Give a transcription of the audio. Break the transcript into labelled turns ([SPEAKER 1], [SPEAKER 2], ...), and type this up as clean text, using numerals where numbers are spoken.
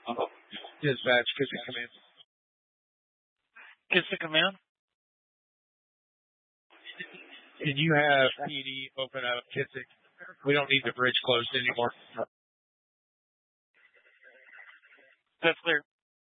[SPEAKER 1] Dispatch, Kissick Command.
[SPEAKER 2] Kissick Command?
[SPEAKER 1] Can you have PD open up Kissick? We don't need the bridge closed anymore.
[SPEAKER 2] That's clear.